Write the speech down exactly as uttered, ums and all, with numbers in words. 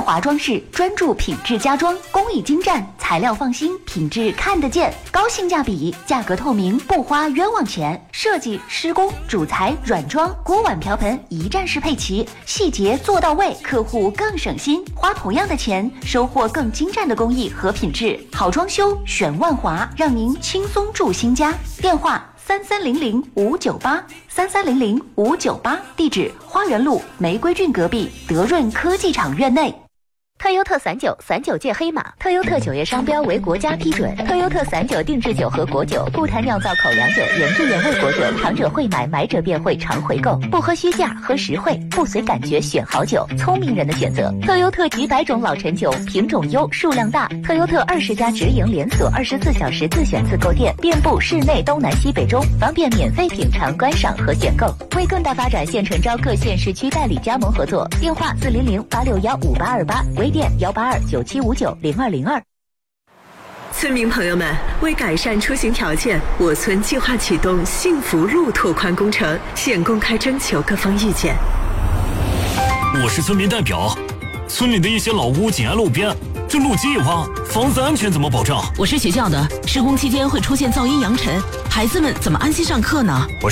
华装饰专注品质家装，工艺精湛，材料放心，品质看得见，高性价比，价格透明，不花冤枉钱。设计、施工、主材、软装、锅碗瓢盆一站式配齐，细节做到位，客户更省心，花同样的钱，收获更精湛的工艺和品质。好装修选万华，让您轻松住新家。电话三三零零五九八三三零零五九八，地址花园路玫瑰郡隔壁德润科技厂院内。 特优特散酒，散酒界黑马，特优特酒业商标为国家批准。特优特散酒定制酒和果酒，不谈酿造口粮酒，原汁原味果酒，尝者会买，买者便会常回购。不喝虚价，喝实惠，不随感觉选好酒，聪明人的选择。特优特几百种老陈酒，品种优，数量大。特优特二十家直营连锁，二十四小时自选自购店，遍布市内东南西北中，方便免费品尝、观赏和选购。为更大发展，现诚招各县市区代理加盟合作，电话四零零八六幺五八二八，微店幺八二九七五九零二零二。 村民朋友们，为改善出行条件，我村计划启动幸福路拓宽工程，现公开征求各方意见。 我是村民代表，村里的一些老屋紧挨路边，这路基一挖，房子安全怎么保障？ 我是学校的，施工期间会出现噪音扬尘，孩子们怎么安心上课呢？ 我